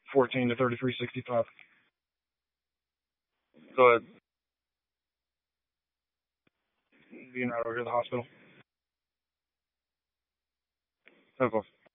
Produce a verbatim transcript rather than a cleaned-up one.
fourteen to thirty-three sixty-five. Go ahead. Being right over here at the hospital. Okay.